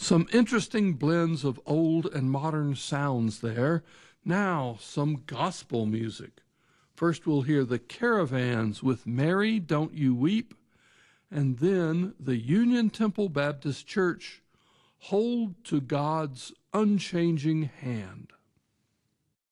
Some interesting blends of old and modern sounds there. Now, some gospel music. First, we'll hear the Caravans with Mary, Don't You Weep, and then the Union Temple Baptist Church, Hold to God's Unchanging Hand.